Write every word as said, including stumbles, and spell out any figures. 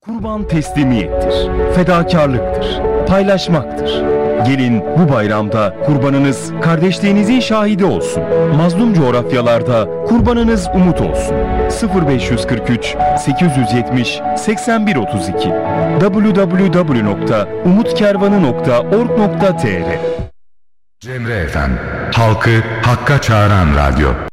Kurban teslimiyettir, fedakarlıktır, paylaşmaktır. Gelin bu bayramda kurbanınız kardeşliğinizin şahidi olsun. Mazlum coğrafyalarda kurbanınız umut olsun. sıfır beş kırk üç sekiz yetmiş seksen bir otuz iki double-u double-u double-u nokta umutkervanı nokta org nokta tr Cemre Efem, halkı hakka çağıran radyo.